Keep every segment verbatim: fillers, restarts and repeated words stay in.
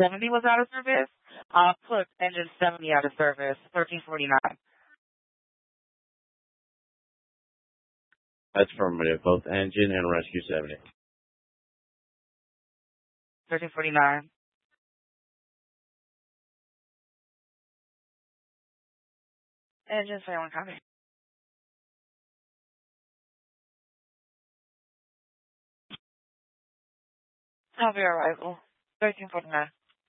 seventy was out of service. Uh, put engine seventy out of service, thirteen forty-nine. That's affirmative. Both engine and rescue seventy. thirteen forty-nine. Engine seventy-one copy. Copy arrival, thirteen forty-nine.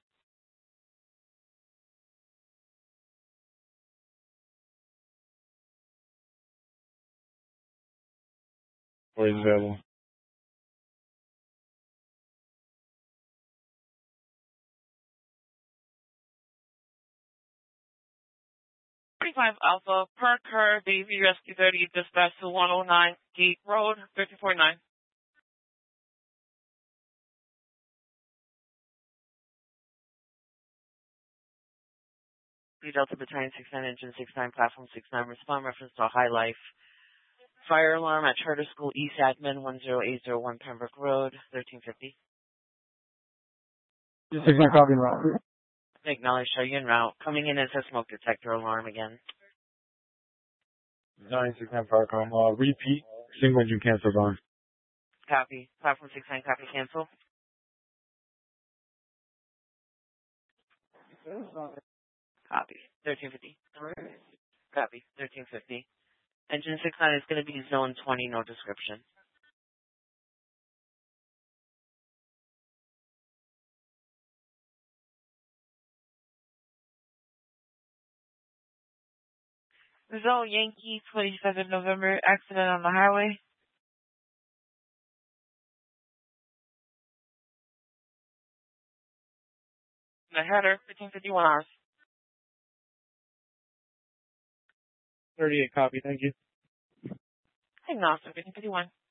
What is available? thirty-five Alpha, per car, Davy Rescue thirty, dispatch to one oh nine Gate Road, thirteen forty-nine. three Delta Battalion six nine, engine six nine, platform six nine, respond reference to High Life. Fire alarm at Charter School East Admin, one zero eight zero one Pembroke Road, thirteen fifty. six nine copy and route. Acknowledge, show you en route. Coming in as a smoke detector alarm again. nine six nine Parcom. Uh, repeat. Single engine cancel on. Copy. Platform six nine, copy, cancel. Copy. thirteen fifty. Copy. thirteen fifty. Engine six nine is going to be zone twenty, no description. Result Yankee, twenty-seventh November, accident on the highway. The header, fifteen fifty-one hours. thirty-eight copy, thank you. Agnostic, fifteen fifty-one.